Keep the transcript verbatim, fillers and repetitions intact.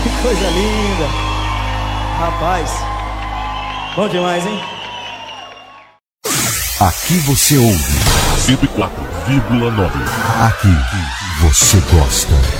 Que coisa linda. Rapaz, bom demais, hein? Aqui você ouve cento e quatro vírgula nove. Aqui você gosta.